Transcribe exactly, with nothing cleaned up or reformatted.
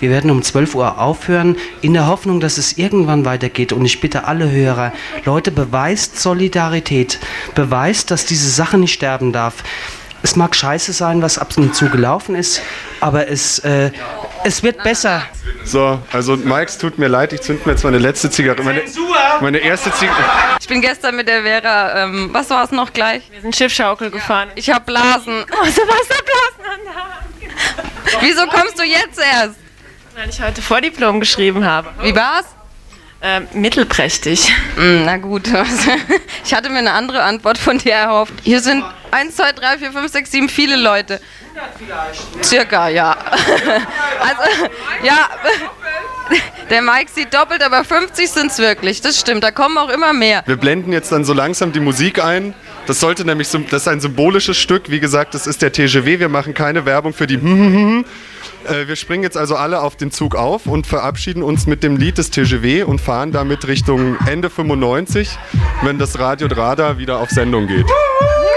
Wir werden um zwölf Uhr aufhören, in der Hoffnung, dass es irgendwann weitergeht. Und ich bitte alle Hörer, Leute, beweist Solidarität, beweist, dass diese Sache nicht sterben darf. Es mag scheiße sein, was ab und zu gelaufen ist, aber es, äh, es wird besser. So, also Mike, es tut mir leid, ich zünd mir jetzt meine letzte Zigarette. Meine, meine erste Zigarette. Ich bin gestern mit der Vera, ähm, was war es noch gleich? Wir sind Schiffschaukel gefahren. Ich habe Blasen. Oh, so Wasserblasen an der Hand. Wieso kommst du jetzt erst? Weil ich heute Vordiplom geschrieben habe. Wie war's? Ähm, mittelprächtig. Mm, na gut. Ich hatte mir eine andere Antwort von dir erhofft. Hier sind eins, zwei, drei, vier, fünf, sechs, sieben viele Leute. Circa, ja. Also, ja. Der Mike sieht doppelt, aber fünfzig sind es wirklich. Das stimmt, da kommen auch immer mehr. Wir blenden jetzt dann so langsam die Musik ein. Das sollte nämlich, das ist ein symbolisches Stück. Wie gesagt, das ist der T G W. Wir machen keine Werbung für die Wir springen jetzt also alle auf den Zug auf und verabschieden uns mit dem Lied des T G W und fahren damit Richtung Ende fünfundneunzig, wenn das Radio Drada wieder auf Sendung geht.